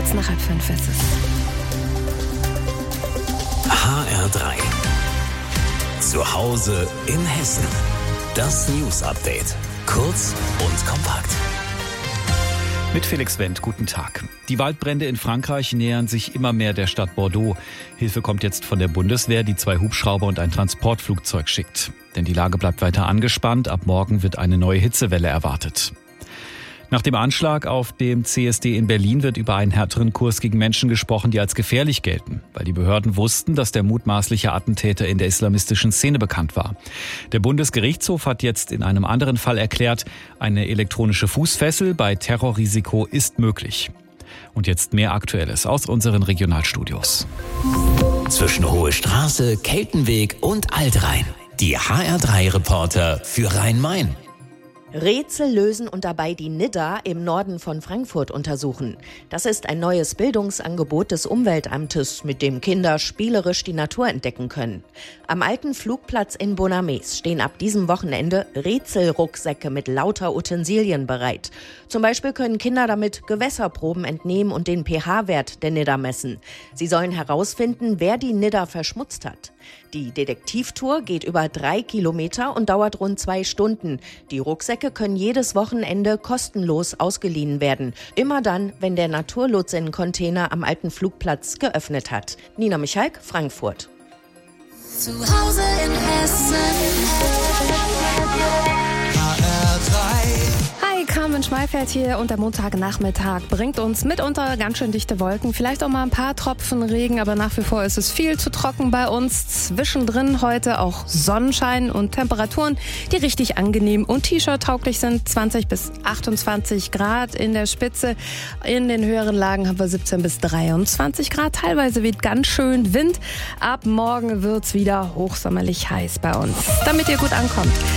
Kurz nach 4:30 ist es. HR3. Zu Hause in Hessen. Das News Update. Kurz und kompakt. Mit Felix Wendt, guten Tag. Die Waldbrände in Frankreich nähern sich immer mehr der Stadt Bordeaux. Hilfe kommt jetzt von der Bundeswehr, die 2 Hubschrauber und ein Transportflugzeug schickt. Denn die Lage bleibt weiter angespannt. Ab morgen wird eine neue Hitzewelle erwartet. Nach dem Anschlag auf dem CSD in Berlin wird über einen härteren Kurs gegen Menschen gesprochen, die als gefährlich gelten, weil die Behörden wussten, dass der mutmaßliche Attentäter in der islamistischen Szene bekannt war. Der Bundesgerichtshof hat jetzt in einem anderen Fall erklärt, eine elektronische Fußfessel bei Terrorrisiko ist möglich. Und jetzt mehr Aktuelles aus unseren Regionalstudios. Zwischen Hohe Straße, Keltenweg und Altrhein. Die HR3-Reporter für Rhein-Main. Rätsel lösen und dabei die Nidda im Norden von Frankfurt untersuchen. Das ist ein neues Bildungsangebot des Umweltamtes, mit dem Kinder spielerisch die Natur entdecken können. Am alten Flugplatz in Bonames stehen ab diesem Wochenende Rätselrucksäcke mit lauter Utensilien bereit. Zum Beispiel können Kinder damit Gewässerproben entnehmen und den pH-Wert der Nidda messen. Sie sollen herausfinden, wer die Nidda verschmutzt hat. Die Detektivtour geht über 3 Kilometer und dauert rund 2 Stunden. Die Rucksäcke können jedes Wochenende kostenlos ausgeliehen werden. Immer dann, wenn der Naturlotsen-Container am alten Flugplatz geöffnet hat. Nina Michalk, Frankfurt. Zu Hause in Hessen. Hi, Carmen Schmeifeld hier und der Montagnachmittag bringt uns mitunter ganz schön dichte Wolken. Vielleicht auch mal ein paar Tropfen Regen, aber nach wie vor ist es viel zu trocken bei uns. Zwischendrin heute auch Sonnenschein und Temperaturen, die richtig angenehm und T-Shirt-tauglich sind. 20 bis 28 Grad in der Spitze. In den höheren Lagen haben wir 17 bis 23 Grad. Teilweise weht ganz schön Wind. Ab morgen wird's wieder hochsommerlich heiß bei uns. Damit ihr gut ankommt,